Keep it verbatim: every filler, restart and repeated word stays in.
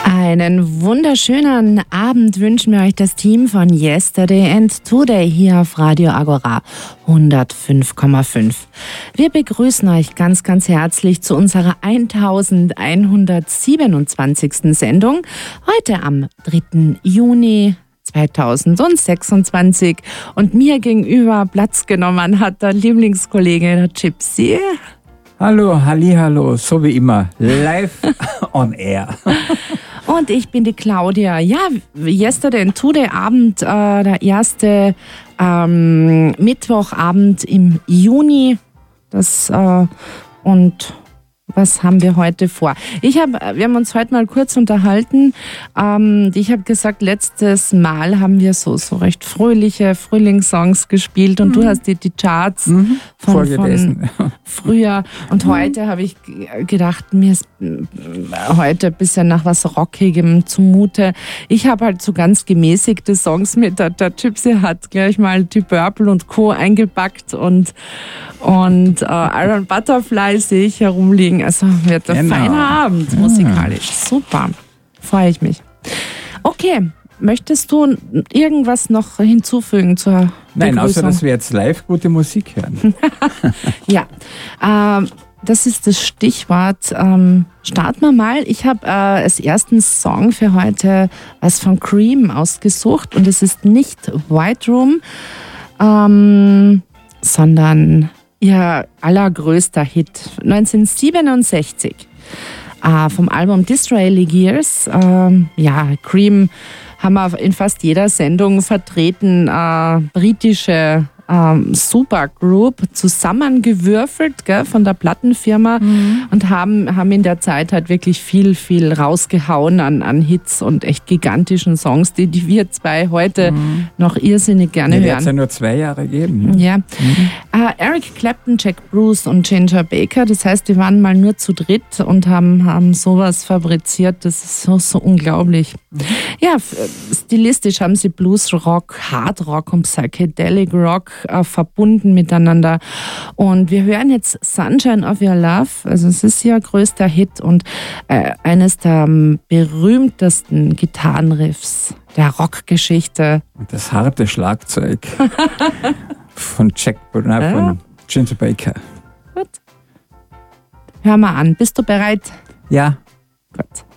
Einen wunderschönen Abend wünschen wir euch das Team von Yesterday and Today hier auf Radio Agora hundertfünf Komma fünf. Wir begrüßen euch ganz, ganz herzlich zu unserer elfhundertsiebenundzwanzigsten Sendung. Heute am dritten Juni zweitausendsechsundzwanzig. Und mir gegenüber Platz genommen hat der Lieblingskollege, der Gypsy. Hallo, hallihallo, so wie immer, live on air. Und ich bin die Claudia. Ja, Yesterday and Today Abend, äh, der erste ähm, Mittwochabend im Juni. Das äh, und was haben wir heute vor? Ich hab, wir haben uns heute mal kurz unterhalten. Ähm, ich habe gesagt, letztes Mal haben wir so, so recht fröhliche Frühlingssongs gespielt und mhm. du hast die, die Charts mhm. von, von früher. Und mhm. heute habe ich gedacht, mir ist heute ein bisschen nach was Rockigem zumute. Ich habe halt so ganz gemäßigte Songs mit. Der, der Gypsy hat gleich mal die Purple und Co. eingepackt und, und äh, Iron Butterfly sehe ich herumliegen. Also wird ein genau. feiner Abend musikalisch. Ja. Super, freue ich mich. Okay, möchtest du irgendwas noch hinzufügen zur Nein, Begrüßung? außer dass wir jetzt live gute Musik hören. Ja, ähm, das ist das Stichwort. Ähm, starten wir mal. Ich habe äh, als ersten Song für heute was von Cream ausgesucht und es ist nicht White Room, ähm, sondern ihr allergrößter Hit, neunzehnhundertsiebenundsechzig, äh, vom Album Disraeli Gears. Ähm, ja, Cream haben wir in fast jeder Sendung vertreten, äh, britische ähm, Supergroup, zusammengewürfelt gell, von der Plattenfirma mhm. und haben, haben in der Zeit halt wirklich viel, viel rausgehauen an, an Hits und echt gigantischen Songs, die, die wir zwei heute mhm. noch irrsinnig gerne ja, hören. Wird es ja nur zwei Jahre geben. Ne? Ja. Mhm. Äh, Eric Clapton, Jack Bruce und Ginger Baker, das heißt, die waren mal nur zu dritt und haben, haben sowas fabriziert, das ist so, so unglaublich. Mhm. Ja, stilistisch haben sie Blues Rock, Hard Rock und Psychedelic Rock äh, verbunden miteinander. Und wir hören jetzt Sunshine of Your Love, also es ist ihr größter Hit und äh, eines der ähm, berühmtesten Gitarrenriffs der Rockgeschichte. Und das harte Schlagzeug von Jack Brunner, ja. von Ginger Baker. Gut. Hör mal an. Bist du bereit? Ja. Gut.